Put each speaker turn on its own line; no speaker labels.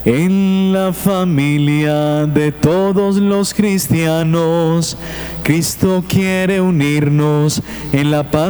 En la familia de todos los cristianos, Cristo quiere unirnos en la paz